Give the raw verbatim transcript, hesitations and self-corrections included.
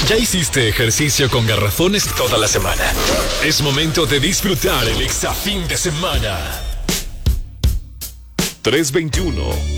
Ya hiciste ejercicio con garrafones toda la semana. Es momento de disfrutar el Exa fin de semana. tres veintiuno